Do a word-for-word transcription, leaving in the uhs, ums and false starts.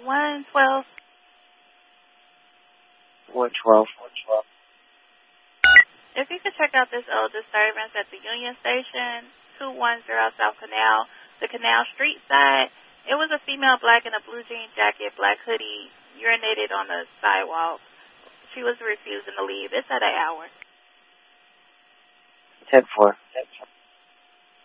one twelve. one twelve. If you could check out this old disturbance at the Union Station, two one zero South Canal, the Canal Street side. It was a female black in a blue jean jacket, black hoodie, urinated on the sidewalk. She was refusing to leave. It's at an hour. ten four.